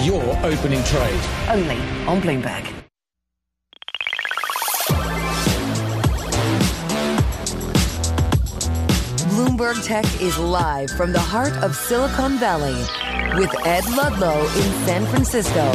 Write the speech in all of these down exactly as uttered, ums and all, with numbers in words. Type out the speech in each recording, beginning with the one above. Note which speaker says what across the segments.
Speaker 1: your opening trade.
Speaker 2: Only on Bloomberg. Bloomberg Tech is live from the heart of Silicon Valley with Ed Ludlow in San Francisco.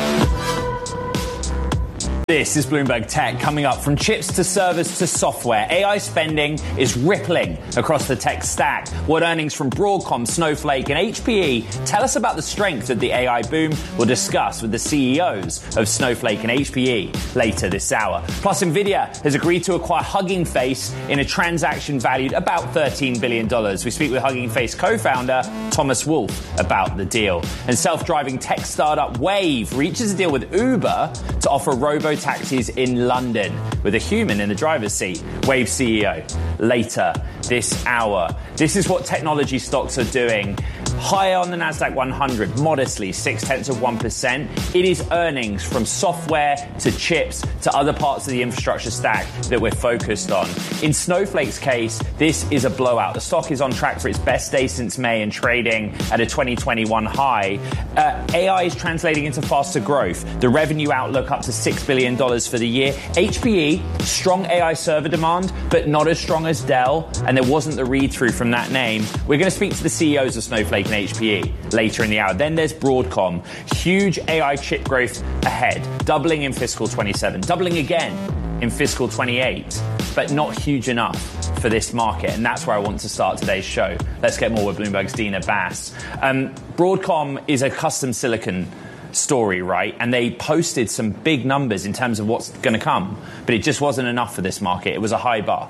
Speaker 3: This is Bloomberg Tech. Coming up, from chips to servers to software, A I spending is rippling across the tech stack. What earnings from Broadcom, Snowflake and H P E tell us about the strength of the A I boom? We'll discuss with the C E Os of Snowflake and H P E later this hour. Plus, Nvidia has agreed to acquire Hugging Face in a transaction valued about thirteen billion dollars. We speak with Hugging Face co-founder Thomas Wolfe about the deal. And self-driving tech startup Wayve reaches a deal with Uber to offer robo taxis in London with a human in the driver's seat. Wayve C E O later this hour. This is what technology stocks are doing. Higher on the Nasdaq one hundred, modestly six tenths of one percent. It is earnings from software to chips to other parts of the infrastructure stack that we're focused on. In Snowflake's case, this is a blowout. The stock is on track for its best day since May and trading at a twenty twenty-one high. Uh, A I is translating into faster growth. The revenue outlook up to six billion dollars for the year. H P E, strong A I server demand, but not as strong as Dell, and there wasn't the read-through from that name. We're going to speak to the C E Os of Snowflake and H P E later in the hour. Then there's Broadcom. Huge A I chip growth ahead, doubling in fiscal twenty-seven, doubling again in fiscal twenty-eight, but not huge enough for this market. And that's where I want to start today's show. Let's get more with Bloomberg's Dina Bass. Um, Broadcom is a custom silicon story, right? And they posted some big numbers in terms of what's going to come, but it just wasn't enough for this market. It was a high bar.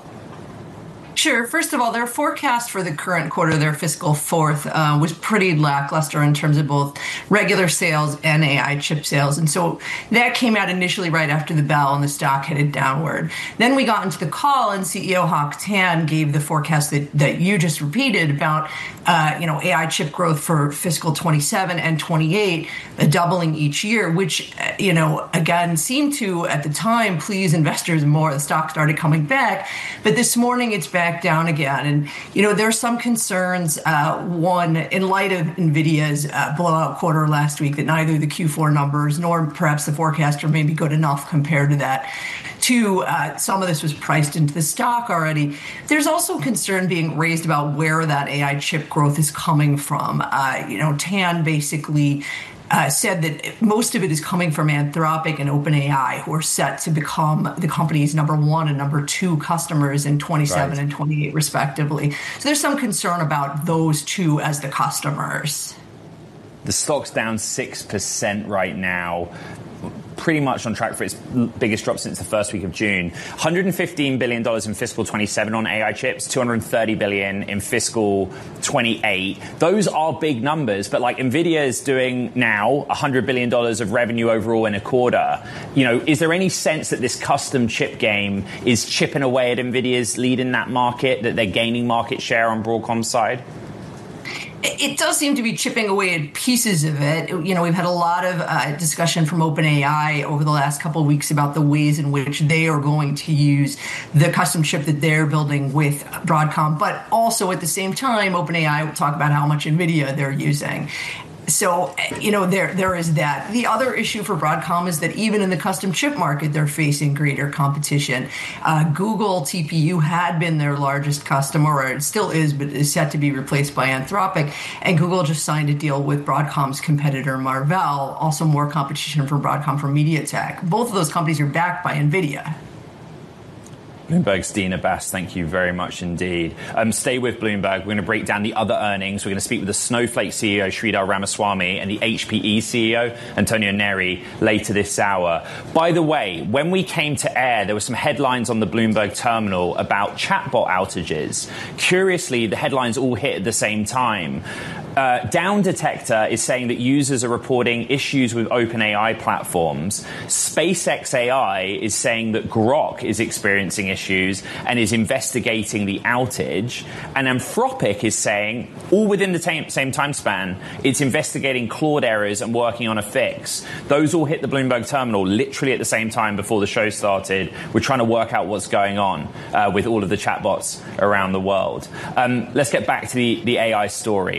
Speaker 4: Sure. First of all, their forecast for the current quarter, their fiscal fourth, uh, was pretty lackluster in terms of both regular sales and A I chip sales. And so that came out initially right after the bell and the stock headed downward. Then we got into the call and C E O Hock Tan gave the forecast that, that you just repeated about, uh, you know, A I chip growth for fiscal twenty-seven and twenty-eight, uh, doubling each year, which, uh, you know, again, seemed to, at the time, please investors more. The stock started coming back. But this morning, it's back down again. And, you know, there's some concerns, uh, one, in light of NVIDIA's uh, blowout quarter last week, that neither the Q four numbers nor perhaps the forecast are maybe good enough compared to that. Two, uh, some of this was priced into the stock already. There's also concern being raised about where that A I chip growth is coming from. Uh, you know, Tan basically Uh, said that most of it is coming from Anthropic and OpenAI, who are set to become the company's number one and number two customers in twenty-seven right. and twenty-eight, respectively. So there's some concern about those two as the customers.
Speaker 3: The stock's down six percent right now, pretty much on track for its biggest drop since the first week of June. one hundred fifteen billion dollars in fiscal twenty-seven on A I chips, two hundred thirty billion dollars in fiscal twenty-eight. Those are big numbers, but like Nvidia is doing now one hundred billion dollars of revenue overall in a quarter. You know, is there any sense that this custom chip game is chipping away at Nvidia's lead in that market, that they're gaining market share on Broadcom's side?
Speaker 4: It does seem to be chipping away at pieces of it. You know, we've had a lot of uh, discussion from OpenAI over the last couple of weeks about the ways in which they are going to use the custom chip that they're building with Broadcom. But also at the same time, OpenAI will talk about how much NVIDIA they're using. So, you know, there there is that. The other issue for Broadcom is that even in the custom chip market, they're facing greater competition. Uh, Google T P U had been their largest customer, or it still is, but is set to be replaced by Anthropic. And Google just signed a deal with Broadcom's competitor Marvell, also more competition for Broadcom from MediaTek. Both of those companies are backed by NVIDIA.
Speaker 3: Bloomberg's Dina Bass, thank you very much indeed. Um, stay with Bloomberg. We're going to break down the other earnings. We're going to speak with the Snowflake C E O, Sridhar Ramaswamy, and the H P E C E O, Antonio Neri, later this hour. By the way, when we came to air, there were some headlines on the Bloomberg terminal about chatbot outages. Curiously, the headlines all hit at the same time. Uh, Down Detector is saying that users are reporting issues with OpenAI platforms. SpaceX A I is saying that Grok is experiencing issues and is investigating the outage. And Anthropic is saying, all within the t- same time span, it's investigating Claude errors and working on a fix. Those all hit the Bloomberg terminal literally at the same time before the show started. We're trying to work out what's going on uh, with all of the chatbots around the world. Um, let's get back to the, the A I story. Our next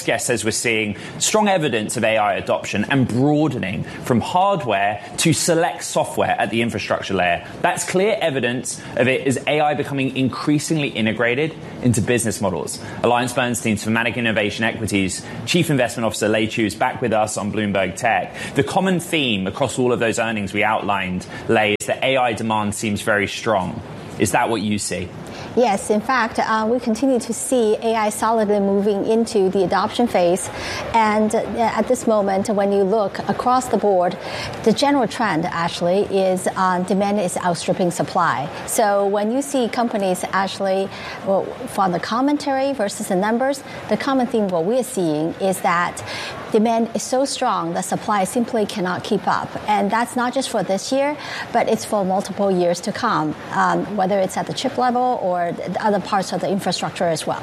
Speaker 3: guest says we're seeing strong evidence of A I adoption and broadening from hardware to select software at the infrastructure layer. That's clear evidence of it as A I becoming increasingly integrated into business models. AllianceBernstein's Thematic Innovation Equities Chief Investment Officer Lei Chu is back with us on Bloomberg Tech. The common theme across all of those earnings we outlined, Lei, is that A I demand seems very strong. Is that what you see?
Speaker 1: Yes, in fact, uh, we continue to see A I solidly moving into the adoption phase. And uh, at this moment, when you look across the board, the general trend actually is uh, demand is outstripping supply. So when you see companies actually, well, from the commentary versus the numbers, the common theme what we're seeing is that demand is so strong that supply simply cannot keep up. And that's not just for this year, but it's for multiple years to come, um, whether it's at the chip level or other parts of the infrastructure as well.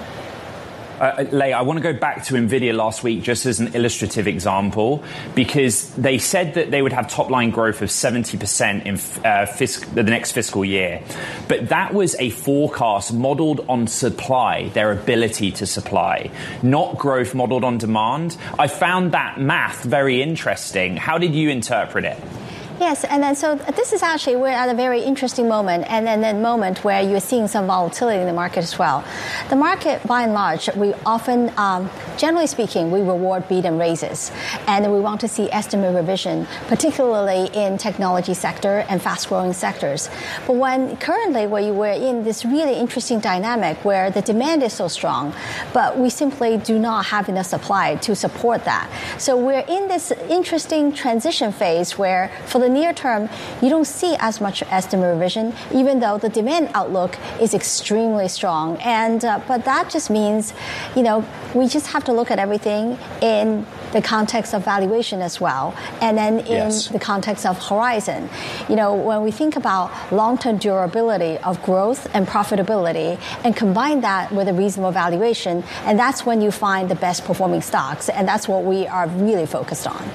Speaker 3: Uh, Lei, I want to go back to NVIDIA last week just as an illustrative example, because they said that they would have top-line growth of seventy percent in uh, fisc- the next fiscal year. But that was a forecast modeled on supply, their ability to supply, not growth modeled on demand. I found that math very interesting. How did you interpret it?
Speaker 1: Yes, and then so this is actually, we're at a very interesting moment, and then a moment where you're seeing some volatility in the market as well. The market, by and large, we often, um, generally speaking, we reward beat and raises, and we want to see estimate revision, particularly in technology sector and fast-growing sectors. But when currently where you were in this really interesting dynamic where the demand is so strong, but we simply do not have enough supply to support that. So we're in this interesting transition phase where, for the near term, you don't see as much estimate revision, even though the demand outlook is extremely strong. And uh, but that just means, you know, we just have to look at everything in the context of valuation as well, and then in yes. the context of horizon. You know, when we think about long-term durability of growth and profitability, and combine that with a reasonable valuation, and that's when you find the best performing stocks, and that's what we are really focused on.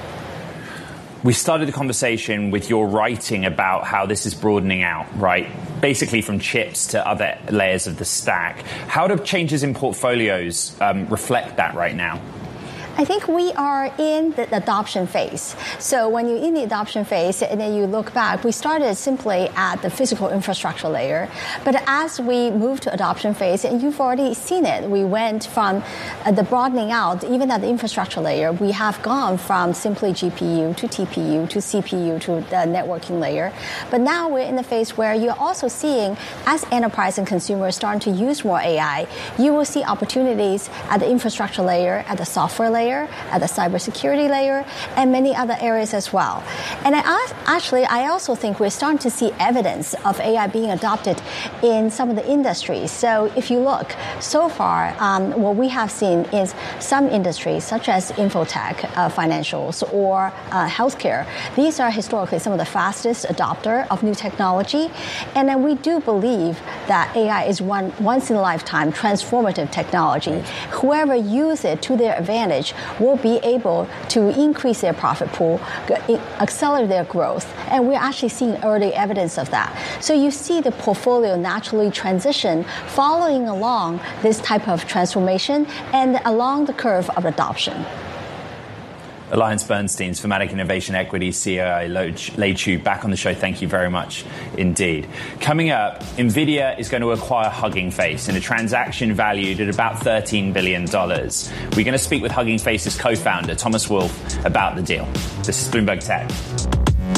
Speaker 3: We started the conversation with your writing about how this is broadening out, right? Basically from chips to other layers of the stack. How do changes in portfolios um, reflect that right now?
Speaker 1: I think we are in the adoption phase. So when you're in the adoption phase and then you look back, we started simply at the physical infrastructure layer. But as we move to adoption phase, and you've already seen it, we went from uh, the broadening out, even at the infrastructure layer, we have gone from simply G P U to T P U to C P U to the networking layer. But now we're in the phase where you're also seeing, as enterprise and consumers starting to use more A I, you will see opportunities at the infrastructure layer, at the software layer, at the cybersecurity layer, and many other areas as well. And I, actually, I also think we're starting to see evidence of A I being adopted in some of the industries. So if you look, so far, um, what we have seen is some industries, such as infotech, uh, financials, or uh, healthcare. These are historically some of the fastest adopter of new technology. And then we do believe that A I is one once-in-a-lifetime transformative technology. Whoever uses it to their advantage will be able to increase their profit pool, accelerate their growth, and we're actually seeing early evidence of that. So you see the portfolio naturally transition following along this type of transformation and along the curve of adoption.
Speaker 3: AllianceBernstein's Thematic Innovation Equities C E O Lei Chu back on the show. Thank you very much indeed. Coming up, NVIDIA is going to acquire Hugging Face in a transaction valued at about thirteen billion dollars. We're going to speak with Hugging Face's co-founder, Thomas Wolfe, about the deal. This is Bloomberg Tech.